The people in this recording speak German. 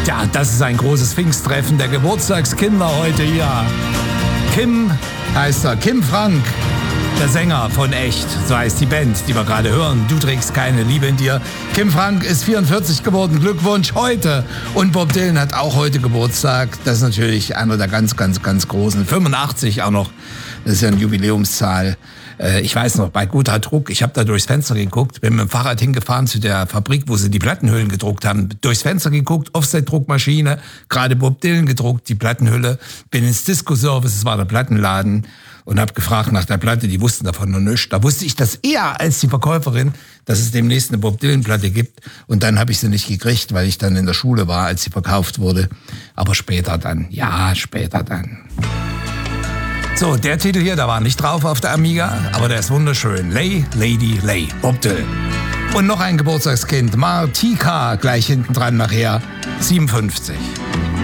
Ja, das ist ein großes Pfingsttreffen der Geburtstagskinder heute hier. Kim heißt er, Kim Frank, der Sänger von Echt, so heißt die Band, die wir gerade hören. Du trägst keine Liebe in dir. Kim Frank ist 44 geworden, Glückwunsch heute. Und Bob Dylan hat auch heute Geburtstag. Das ist natürlich einer der ganz, ganz, ganz großen. 85 auch noch, das ist ja eine Jubiläumszahl. Ich weiß noch, bei Guter Druck, ich habe da durchs Fenster geguckt, bin mit dem Fahrrad hingefahren zu der Fabrik, wo sie die Plattenhüllen gedruckt haben, durchs Fenster geguckt, Offset-Druckmaschine, gerade Bob Dylan gedruckt, die Plattenhülle, bin ins Disco-Service, es war der Plattenladen, und habe gefragt nach der Platte, die wussten davon noch nichts. Da wusste ich das eher als die Verkäuferin, dass es demnächst eine Bob Dylan-Platte gibt, und dann habe ich sie nicht gekriegt, weil ich dann in der Schule war, als sie verkauft wurde, aber später dann, ja, später dann. So, der Titel hier, da war nicht drauf auf der Amiga, aber der ist wunderschön. Lay, Lady, Lay, Bob Dylan. Und noch ein Geburtstagskind, Martika, gleich hinten dran nachher, 57.